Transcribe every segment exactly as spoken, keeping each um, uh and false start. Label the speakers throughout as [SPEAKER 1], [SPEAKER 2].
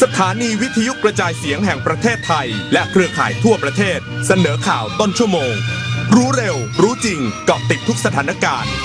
[SPEAKER 1] ถานีวิทยุกระจายเสียงแห่งประเทศไทยและเครือข่ายทั่วประเทศเสนอข่าวต้นชั่วโมงรู้เร็วรู้จริงเกาะติดทุกสถานการณ์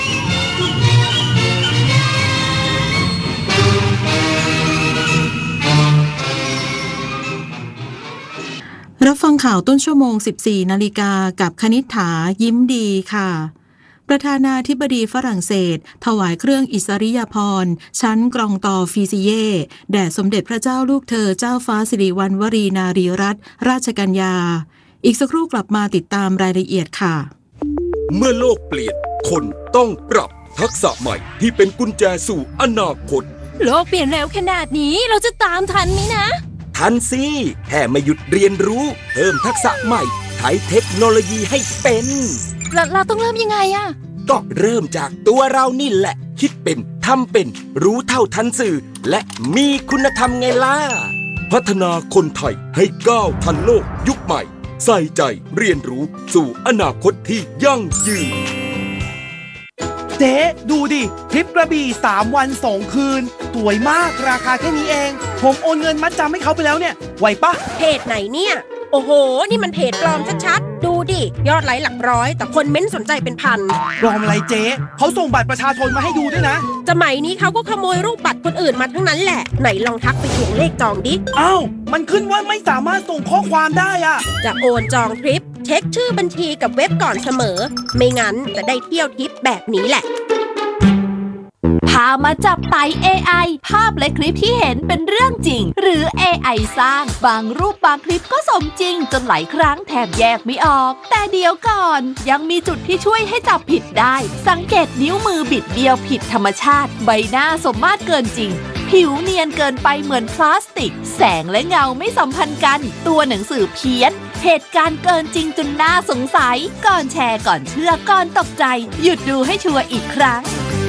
[SPEAKER 2] รับฟังข่าวต้นชั่วโมง สิบสี่นาฬิกากับคณิษฐายิ้มดีค่ะประธานาธิบดีฝรั่งเศสถวายเครื่องอิสริยาภรณ์ชั้นกรองตอฟีซิเย่แด่สมเด็จพระเจ้าลูกเธอเจ้าฟ้าสิริวัณวรีนารีรัตนราชกัญญาอีกสักครู่กลับมาติดตามรายละเอียดค่ะ
[SPEAKER 3] เมื่อโลกเปลี่ยนคนต้องปรับทักษะใหม่ที่เป็นกุญแจสู่อนาคต
[SPEAKER 4] โลกเปลี่ยนเร็วขนาดนี้เราจะตามทันไหมนะ
[SPEAKER 3] ทันสิแค่ไม่หยุดเรียนรู้เพิ่มทักษะใหม่ใช้เทคโนโลยีให้เป็น
[SPEAKER 4] เราเราต้องเริ่มยังไงอะ
[SPEAKER 3] ก็เริ่มจากตัวเรานี่แหละคิดเป็นทำเป็นรู้เท่าทันสื่อและมีคุณธรรมไงล่ะพัฒนาคนไทยให้ก้าวทันโลกยุคใหม่ใส่ใจเรียนรู้สู่อนาคตที่ยั่งยืน
[SPEAKER 5] เจ๊ดูดิทริปกระบี่สามวันสองคืนสวยมากราคาแค่นี้เองผมโอนเงินมัดจำให้เขาไปแล้วเนี่ยไหวปะ
[SPEAKER 4] เพจไหนเนี่ยโอ้โหนี่มันเพจปลอมชัดๆดูดิยอดไลค์หลักร้อยแต่คนเม้นสนใจเป็นพัน
[SPEAKER 5] ปลอมอะไรเจ๊เขาส่งบัตรประชาชนมาให้ดูด้วยนะ
[SPEAKER 4] สมัยนี้เขาก็ขโมยรูปบัตรคนอื่นมาทั้งนั้นแหละไหนลองทักไปทวงเลขจองดิ
[SPEAKER 5] อ้าวมันขึ้นว่าไม่สามารถส่งข้อความได้อะ
[SPEAKER 4] จะโอนจองทริปเช็คชื่อบัญชีกับเว็บก่อนเสมอไม่งั้นจะได้เที่ยวทริปแบบนี้แหละ
[SPEAKER 6] พามาจับไต่ เอ ไอ ภาพและคลิปที่เห็นเป็นเรื่องจริงหรือ เอ ไอ สร้างบางรูปบางคลิปก็สมจริงจนหลายครั้งแทบแยกไม่ออกแต่เดี๋ยวก่อนยังมีจุดที่ช่วยให้จับผิดได้สังเกตนิ้วมือบิดเบี้ยวผิดธรรมชาติใบหน้าสมมาตรเกินจริงผิวเนียนเกินไปเหมือนพลาสติกแสงและเงาไม่สัมพันธ์กันตัวหนังสือเพี้ยนเหตุการณ์เกินจริงจนน่าสงสัยก่อนแชร์ก่อนเชื่อก่อนตกใจหยุดดูให้ชัวร์อีกครั้ง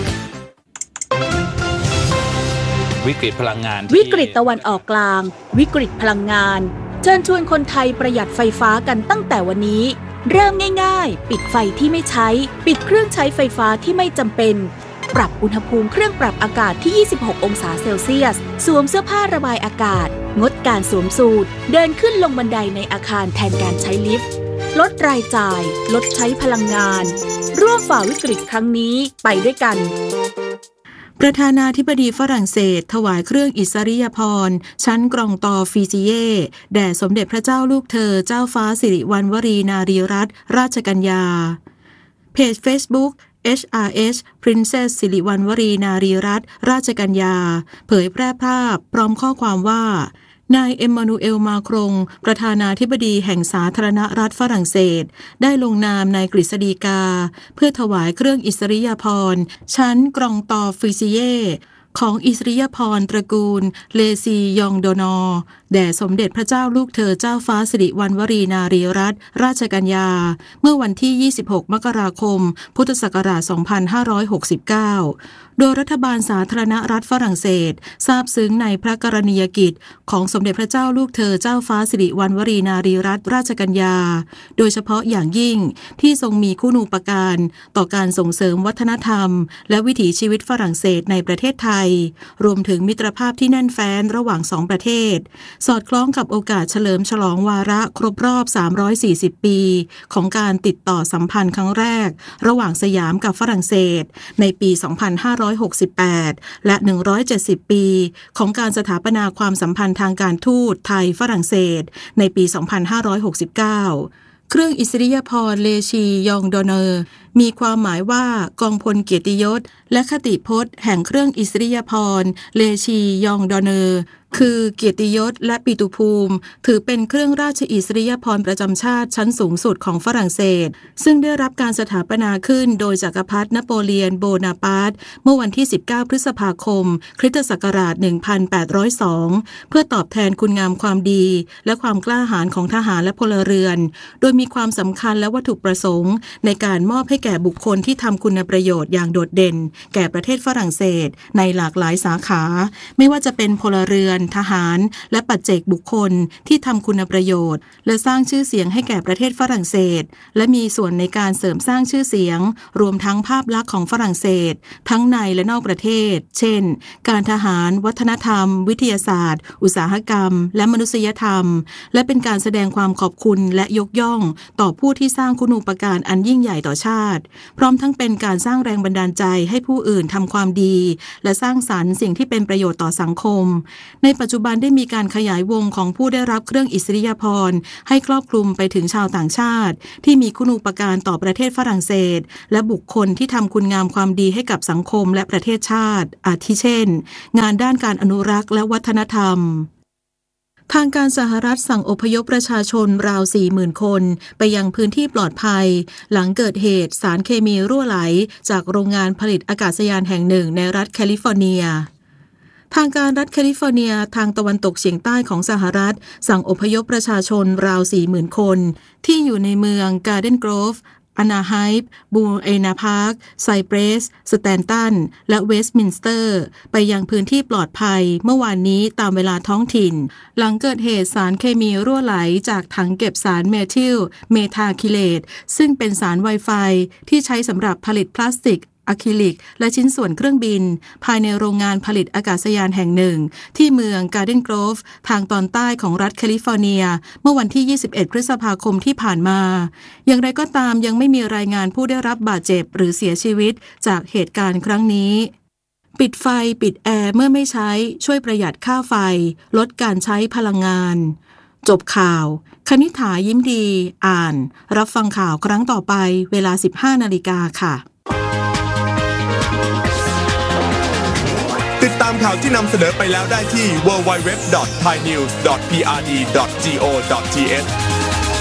[SPEAKER 7] วิกฤตพลังงาน
[SPEAKER 8] วิกฤตตะวันออกกลางวิกฤตพลังงานเชิญชวนคนไทยประหยัดไฟฟ้ากันตั้งแต่วันนี้เริ่มง่ายๆปิดไฟที่ไม่ใช้ปิดเครื่องใช้ไฟฟ้าที่ไม่จำเป็นปรับอุณหภูมิเครื่องปรับอากาศที่ยี่สิบหกองศาเซลเซียสสวมเสื้อผ้าระบายอากาศงดการสวมสูทเดินขึ้นลงบันไดในอาคารแทนการใช้ลิฟต์ลดรายจ่ายลดใช้พลังงานร่วมฝ่าวิกฤตครั้งนี้ไปด้วยกัน
[SPEAKER 2] ประธานาธิบดีฝรั่งเศสถวายเครื่องอิสริยาภรณ์ชั้นกรองตอฟีซิเย่แด่สมเด็จพระเจ้าลูกเธอเจ้าฟ้าสิริวัณวรีนารีรัตนราชกัญญาเพจ Facebook เอช อาร์ เอส Princess สิริวัณวรีนารีรัตนราชกัญญาเผยแพร่ภาพพร้อมข้อความว่านายเอ็มมานูเอลมาครงประธานาธิบดีแห่งสาธารณรัฐฝรั่งเศสได้ลงนามในกฤษฎีกาเพื่อถวายเครื่องอิสริยาภรณ์ชั้นกรองตอฟีซิเย่ของอิสริยาภรณ์ตระกูลเลซียองโดนอแด่สมเด็จพระเจ้าลูกเธอเจ้าฟ้าสิริวัณวรีนารีรัตนราชกัญญาเมื่อวันที่ยี่สิบหกมกราคมพุทธศักราชสองพันห้าร้อยหกสิบเก้าโดยรัฐบาลสาธารณรัฐฝรั่งเศสซาบซึ้งในพระกรณียกิจของสมเด็จพระเจ้าลูกเธอเจ้าฟ้าสิริวัณวรีนารีรัตนราชกัญญาโดยเฉพาะอย่างยิ่งที่ทรงมีคุณูปการต่อการส่งเสริมวัฒนธรรมและวิถีชีวิตฝรั่งเศสในประเทศไทยรวมถึงมิตรภาพที่แน่นแฟ้นระหว่างสองประเทศสอดคล้องกับโอกาสเฉลิมฉลองวาระครบรอบสามร้อยสี่สิบปีของการติดต่อสัมพันธ์ครั้งแรกระหว่างสยามกับฝรั่งเศสในปีสองพันห้าร้อยหกสิบแปดและหนึ่งร้อยเจ็ดสิบปีของการสถาปนาความสัมพันธ์ทางการทูตไทยฝรั่งเศสในปีสองพันห้าร้อยหกสิบเก้าเครื่องอิสริยาภรณ์เลชียองโดเนอร์มีความหมายว่ากองพลเกียรติยศและคติพจน์แห่งเครื่องอิสริยาภรณ์เลชียองโดเนอร์คือเกียรติยศและปิตุภูมิถือเป็นเครื่องราชอิสริยาภรณ์ประจำชาติชั้นสูงสุดของฝรั่งเศสซึ่งได้รับการสถาปนาขึ้นโดยจักรพรรดินโปเลียนโบนาปาร์ตเมื่อวันที่สิบเก้าพฤษภาคมคริสตศักราชหนึ่งพันแปดร้อยสองเพื่อตอบแทนคุณงามความดีและความกล้าหาญของทหารและพลเรือนโดยมีความสำคัญและวัตถุประสงค์ในการมอบให้แก่บุคคลที่ทำคุณประโยชน์อย่างโดดเด่นแก่ประเทศฝรั่งเศสในหลากหลายสาขาไม่ว่าจะเป็นพลเรือนทหารและปัจเจกบุคคลที่ทำคุณประโยชน์และสร้างชื่อเสียงให้แก่ประเทศฝรั่งเศสและมีส่วนในการเสริมสร้างชื่อเสียงรวมทั้งภาพลักษณ์ของฝรั่งเศสทั้งในและนอกประเทศเช่นการทหารวัฒนธรรมวิทยาศาสตร์อุตสาหกรรมและมนุษยธรรมและเป็นการแสดงความขอบคุณและยกย่องต่อผู้ที่สร้างคุณูปการอันยิ่งใหญ่ต่อชาติพร้อมทั้งเป็นการสร้างแรงบันดาลใจให้ผู้อื่นทำความดีและสร้างสรรค์สิ่งที่เป็นประโยชน์ต่อสังคมในปัจจุบันได้มีการขยายวงของผู้ได้รับเครื่องอิสริยาภรณ์ให้ครอบคลุมไปถึงชาวต่างชาติที่มีคุณูปการต่อประเทศฝรั่งเศสและบุคคลที่ทำคุณงามความดีให้กับสังคมและประเทศชาติอาทิเช่นงานด้านการอนุรักษ์และวัฒนธรรมทางการสหรัฐสั่งอพยพประชาชนราว สี่หมื่น คนไปยังพื้นที่ปลอดภัยหลังเกิดเหตุสารเคมีรั่วไหลจากโรงงานผลิตอากาศยานแห่งหนึ่งในรัฐแคลิฟอร์เนียทางการรัฐแคลิฟอร์เนียทางตะวันตกเฉียงใต้ของสหรัฐสั่งอพยพประชาชนราว สี่หมื่น คนที่อยู่ในเมืองการ์เดนโกรฟอนาไฮป์บูเอนาพาร์คไซเปรสสแตนตันและเวสต์มินสเตอร์ไปยังพื้นที่ปลอดภัยเมื่อวานนี้ตามเวลาท้องถิ่นหลังเกิดเหตุสารเคมีรั่วไหลจากถังเก็บสารเมทิลเมทาคิเลตซึ่งเป็นสารไวไฟที่ใช้สำหรับผลิตพลาสติกอะคริลิกและชิ้นส่วนเครื่องบินภายในโรงงานผลิตอากาศยานแห่งหนึ่งที่เมืองการ์เดนโกรฟทางตอนใต้ของรัฐแคลิฟอร์เนียเมื่อวันที่ยี่สิบเอ็ดพฤษภาคมที่ผ่านมาอย่างไรก็ตามยังไม่มีรายงานผู้ได้รับบาดเจ็บหรือเสียชีวิตจากเหตุการณ์ครั้งนี้ปิดไฟปิดแอร์เมื่อไม่ใช้ช่วยประหยัดค่าไฟลดการใช้พลังงานจบข่าวคณิษฐายิ้มดีอ่านรับฟังข่าวครั้งต่อไปเวลา สิบห้านาฬิกาค่ะ
[SPEAKER 1] ติดตามข่าวที่นำเสนอไปแล้วได้ที่ ดับเบิลยู ดับเบิลยู ดับเบิลยู ดอท ไทยนิวส์ ดอท พี อาร์ ดี ดอท จี โอ ดอท ที เอช